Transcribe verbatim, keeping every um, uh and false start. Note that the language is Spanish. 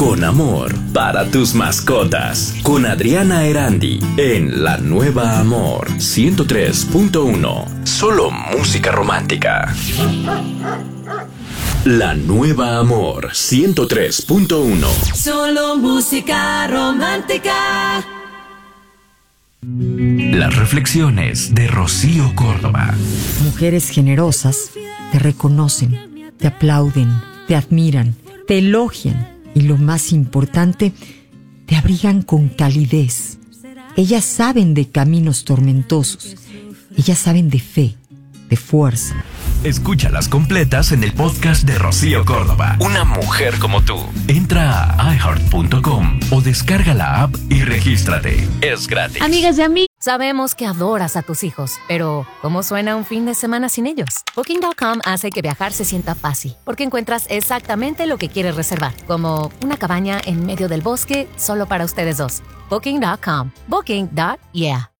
con amor para tus mascotas. Con Adriana Erandi en La Nueva Amor ciento tres punto uno. Solo música romántica. La Nueva Amor ciento tres punto uno. Solo música romántica. Las reflexiones de Rocío Córdoba. Mujeres generosas te reconocen, te aplauden, te admiran, te elogian y lo más importante, te abrigan con calidez. Ellas saben de caminos tormentosos. Ellas saben de fe, de fuerza. Escúchalas completas en el podcast de Rocío Córdoba. Una mujer como tú. Entra a i heart punto com o descarga la app y regístrate. Es gratis. Amigas y amigos, sabemos que adoras a tus hijos, pero ¿cómo suena un fin de semana sin ellos? Booking punto com hace que viajar se sienta fácil, porque encuentras exactamente lo que quieres reservar, como una cabaña en medio del bosque solo para ustedes dos. Booking punto com. Booking. Yeah.